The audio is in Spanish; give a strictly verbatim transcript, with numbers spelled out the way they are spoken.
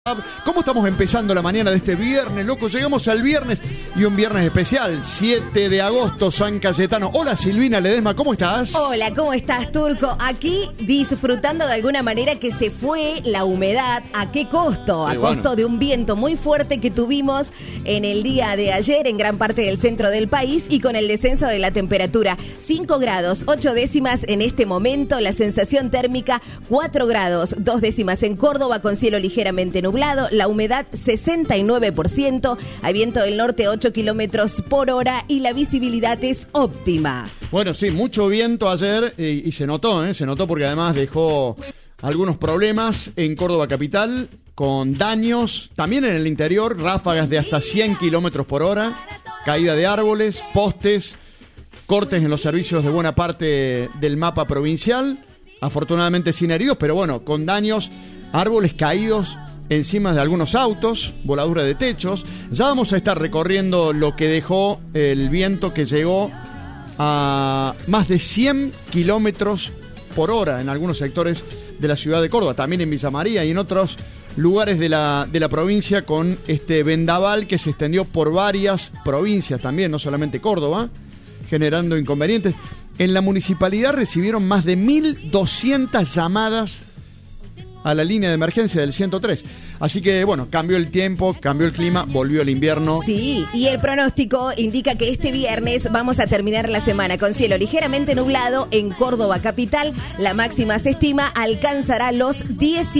¿Cómo estamos empezando la mañana de este viernes, loco? Llegamos al viernes y un viernes especial, siete de agosto, San Cayetano. Hola Silvina Ledesma, ¿cómo estás? Hola, ¿cómo estás, Turco? Aquí disfrutando de alguna manera que se fue la humedad. ¿A qué costo? A Sí, costo bueno. de un viento muy fuerte que tuvimos en el día de ayer en gran parte del centro del país y con el descenso de la temperatura. cinco grados, ocho décimas en este momento. La sensación térmica, cuatro grados, dos décimas en Córdoba con cielo ligeramente nublado. La humedad sesenta y nueve por ciento, hay viento del norte ocho kilómetros por hora y la visibilidad es óptima. Bueno, sí, mucho viento ayer eh, y se notó, ¿eh? Se notó porque además dejó algunos problemas en Córdoba capital con daños, también en el interior, ráfagas de hasta cien kilómetros por hora, caída de árboles, postes, cortes en los servicios de buena parte del mapa provincial, afortunadamente sin heridos, pero bueno, con daños, árboles caídos encima de algunos autos, voladura de techos. Ya vamos a estar recorriendo lo que dejó el viento que llegó a más de cien kilómetros por hora en algunos sectores de la ciudad de Córdoba, también en Villa María y en otros lugares de la, de la provincia, con este vendaval que se extendió por varias provincias también, no solamente Córdoba, generando inconvenientes. En la municipalidad recibieron más de mil doscientas llamadas a la línea de emergencia del ciento tres. Así que, bueno, cambió el tiempo, cambió el clima, volvió el invierno. Sí, y el pronóstico indica que este viernes vamos a terminar la semana con cielo ligeramente nublado en Córdoba capital. La máxima se estima alcanzará los diez